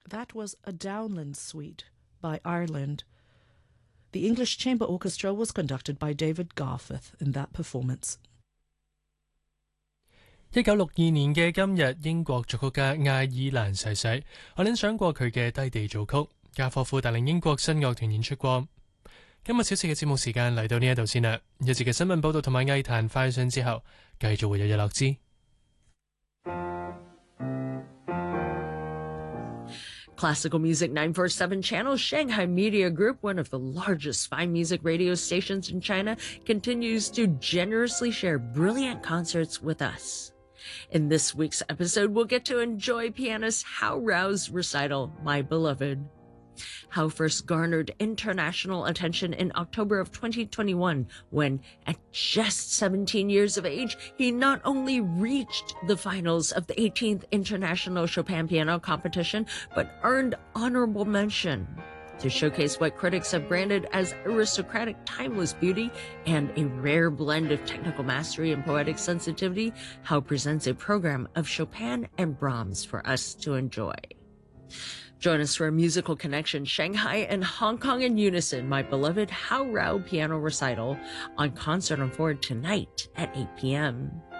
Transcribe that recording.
That was a Downland Suite by Ireland. The English Chamber Orchestra was conducted by David Garforth in that performance. 1962年嘅今日，英國作曲家艾爾蘭逝世，我聯想過佢嘅低地組曲，加科夫帶領英國新樂團演出過。今日小時嘅節目時間嚟到呢一度先啦，一節嘅新聞報導同埋藝壇快訊之後，繼續會有日落之。 Classical Music 947 Channel, Shanghai Media Group, one of the largest fine music radio stations in China, continues to generously share brilliant concerts with us. In this week's episode, we'll get to enjoy pianist Hao Rao's recital, My Beloved. Hao first garnered international attention in October of 2021 when, at just 17 years of age, he not only reached the finals of the 18th International Chopin Piano Competition, but earned honorable mention. To showcase what critics have branded as aristocratic timeless beauty and a rare blend of technical mastery and poetic sensitivity, Hao presents a program of Chopin and Brahms for us to enjoy. Join us for a musical connection, Shanghai and Hong Kong in unison, My Beloved Hao Rao Piano Recital on Concert on Ford tonight at 8 p.m.